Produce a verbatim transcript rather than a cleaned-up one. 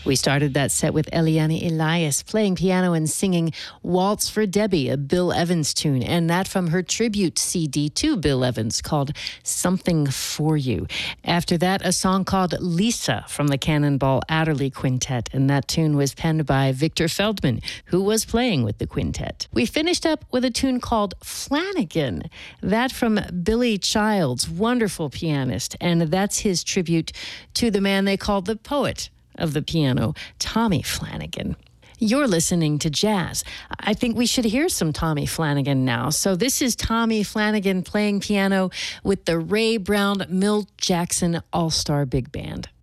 We started that set with Eliana Elias playing piano and singing Waltz for Debbie, a Bill Evans tune, and that from her tribute C D to Bill Evans called Something For You. After that, a song called Lisa from the Cannonball Adderley Quintet, and that tune was penned by Victor Feldman, who was playing with the quintet. We finished up with a tune called Flanagan, that from Billy Childs, wonderful pianist, and that's his tribute to the man they called the poet of the piano, Tommy Flanagan. You're listening to jazz. I think we should hear some Tommy Flanagan now. So this is Tommy Flanagan playing piano with the Ray Brown Milt Jackson All-Star Big Band.